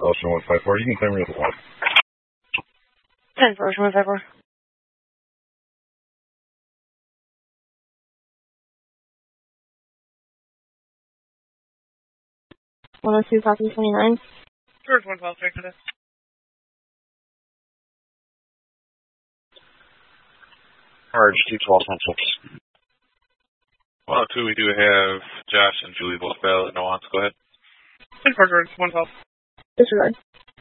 Ocean 154. You can claim me with 1. 10 for Ocean 154. 102, copy 29. George 112, check for this. Charge 212, 102, we do have Josh and Julie both valid. No wants. Go ahead. 10 for George 112. Disregard.